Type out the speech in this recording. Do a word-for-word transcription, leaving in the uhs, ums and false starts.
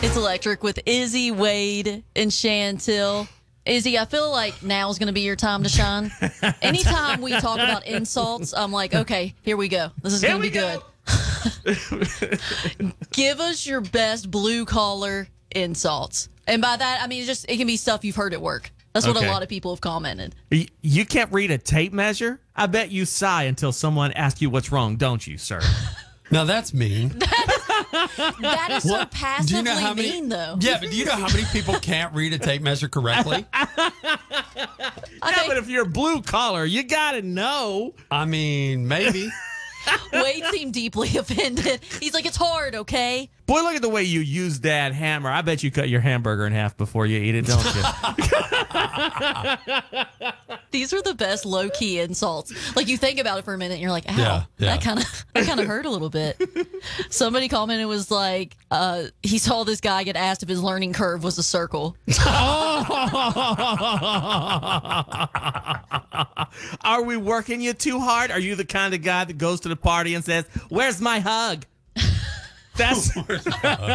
It's Electric with Izzy, Wade, and Chantil. Izzy, I feel like now is going to be your time to shine. Anytime we talk about insults, I'm like, okay, here we go. This is going to be go. good. Give us your best blue collar insults. And by that, I mean, it's just it can be stuff you've heard at work. That's what Okay. a lot of people have commented. Y- You can't read a tape measure? I bet you sigh until someone asks you what's wrong, don't you, sir? Now that's mean. That is so What? passively Do you know how many? mean, though. Yeah, but do you know how many people can't read a tape measure correctly? I Yeah, think but if you're blue collar, you gotta know. I mean, maybe. Wade seemed deeply offended. He's like, it's hard, okay? Boy, look at the way you use that hammer. I bet you cut your hamburger in half before you eat it, don't you? These are the best low key insults. Like you think about it for a minute, and you're like, "Ow, Yeah, yeah. that kind of that kind of hurt a little bit." Somebody commented was like, uh, he saw this guy get asked if his learning curve was a circle. Are we working you too hard? Are you the kind of guy that goes to the party and says, "Where's my hug?" That's